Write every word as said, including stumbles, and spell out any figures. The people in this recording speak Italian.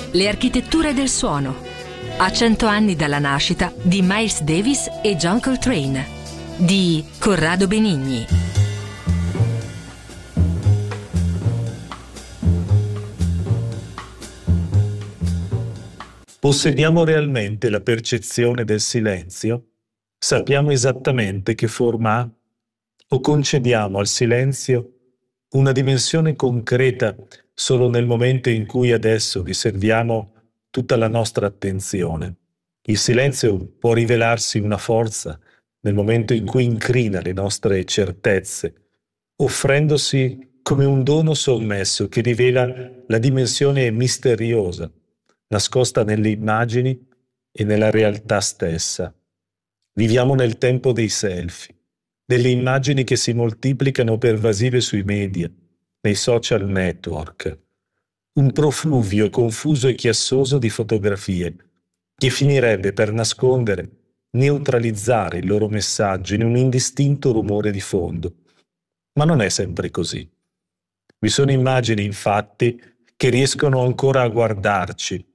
Le architetture del suono. A cento anni dalla nascita di Miles Davis e John Coltrane. Di Corrado Benigni. Possediamo realmente la percezione del silenzio? Sappiamo esattamente che forma ha? O concediamo al silenzio una dimensione concreta solo nel momento in cui adesso riserviamo tutta la nostra attenzione? Il silenzio può rivelarsi una forza nel momento in cui incrina le nostre certezze, offrendosi come un dono sommesso che rivela la dimensione misteriosa, nascosta nelle immagini e nella realtà stessa. Viviamo nel tempo dei selfie, delle immagini che si moltiplicano pervasive sui media, nei social network. Un profluvio confuso e chiassoso di fotografie che finirebbe per nascondere, neutralizzare il loro messaggio in un indistinto rumore di fondo. Ma non è sempre così. Vi sono immagini, infatti, che riescono ancora a guardarci,